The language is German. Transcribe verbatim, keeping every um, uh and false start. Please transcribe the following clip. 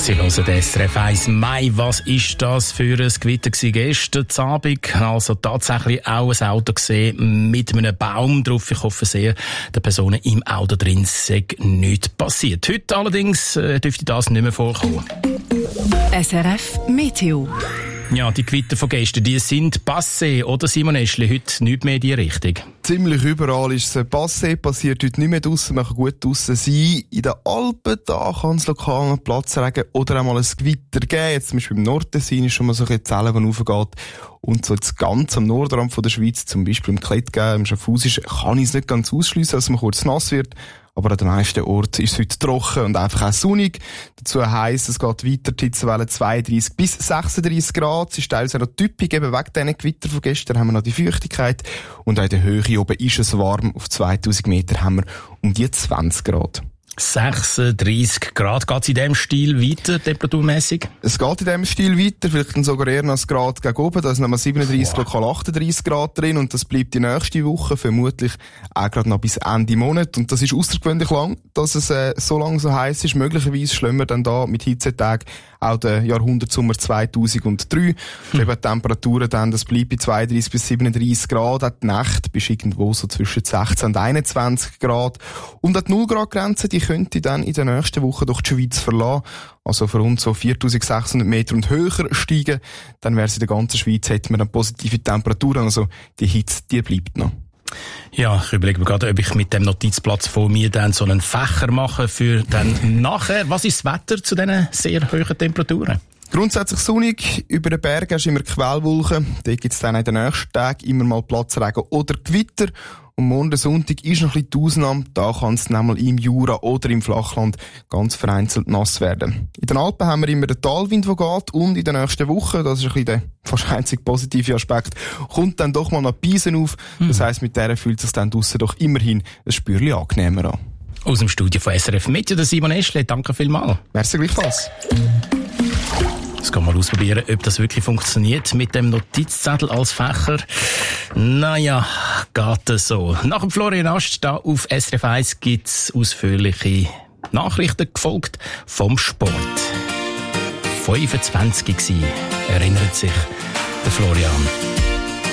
Sie hören den S R F eins Mai. Was ist das für ein Gewitter gewesen gestern Abend? Also tatsächlich auch ein Auto gesehen mit einem Baum drauf. Ich hoffe sehr, den Personen im Auto drin sei nichts passiert. Heute allerdings äh, dürfte das nicht mehr vorkommen. S R F Meteo. Ja, die Gewitter von gestern, die sind passé, oder Simon Eschli? Heute nicht mehr in die Richtung. Ziemlich überall ist es passé, passiert heute nicht mehr draussen, man kann gut draussen sein. In den Alpen, da kann es lokal einen Platzregen oder einmal ein Gewitter geben. Jetzt zum Beispiel im Nordtessin ist schon mal so ein Zellen, die raufgeht. Und so jetzt ganz am Nordrand von der Schweiz, zum Beispiel im Klettgau, im Schaffhausisch, kann ich es nicht ganz ausschliessen, dass man kurz nass wird. Aber an den meisten Orten ist es heute trocken und einfach auch sonnig. Dazu heisst, es geht weiter, die Hitzewelle zweiunddreissig bis sechsunddreissig Grad. Es ist teilweise noch typisch, eben wegen diesen Gewitter von gestern haben wir noch die Feuchtigkeit. Und auch in der Höhe oben ist es warm. Auf zweitausend Meter haben wir um die zwanzig Grad. sechsunddreissig Grad. Geht es in diesem Stil weiter, temperaturmässig? Es geht in diesem Stil weiter, vielleicht dann sogar eher noch ein Grad gegen oben. Da ist nochmal siebenunddreissig, wow. Lokal achtunddreissig Grad drin und das bleibt die nächste Woche, vermutlich auch gerade noch bis Ende Monat. Und das ist außergewöhnlich lang, dass es äh, so lange so heiß ist. Möglicherweise schlimmer wir dann da mit Hitzetagen auch den Jahrhundertsommer zweitausenddrei. Hm. Eben Temperaturen dann, das bleibt bei zweiunddreissig bis siebenunddreissig Grad. Auch die Nacht bist irgendwo so zwischen sechzehn und einundzwanzig Grad. Und auch die null Grad Grenze, die könnte dann in der nächsten Woche durch die Schweiz verlassen. Also für uns so viertausendsechshundert Meter und höher steigen. Dann wäre es in der ganzen Schweiz, hätten wir dann positive Temperaturen. Also die Hitze, die bleibt noch. Ja, ich überlege mir gerade, ob ich mit dem Notizplatz vor mir dann so einen Fächer mache für dann nachher. Was ist das Wetter zu diesen sehr hohen Temperaturen? Grundsätzlich sonnig. Über den Bergen hast du immer Quellwolken. Da gibt es dann in den nächsten Tagen immer mal Platzregen oder Gewitter. Und morgen Sonntag ist noch ein bisschen die Ausnahme. Da kann es nämlich im Jura oder im Flachland ganz vereinzelt nass werden. In den Alpen haben wir immer den Talwind, der geht. Und in den nächsten Wochen, das ist ein bisschen der fast einzig positive Aspekt, kommt dann doch mal noch die Beisen auf. Das heisst, mit der fühlt es sich dann draussen doch immerhin ein Spürchen angenehmer an. Aus dem Studio von S R F Meteo, der Simon Eschli. Danke vielmals. Merci gleichfalls. Jetzt gehen wir mal ausprobieren, ob das wirklich funktioniert mit dem Notizzettel als Fächer. Naja, geht es so. Nach dem Florian Ast da auf S R F eins gibt es ausführliche Nachrichten, gefolgt vom Sport. fünfundzwanzig war, erinnert sich der Florian.